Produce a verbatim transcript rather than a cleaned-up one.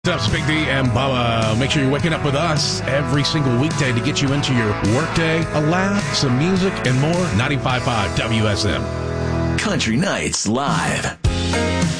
What's up, Big D and Bubba? Make sure you're waking up with us every single weekday to get you into your workday, a laugh, some music, and more. ninety-five point five W S M. Country Nights Live.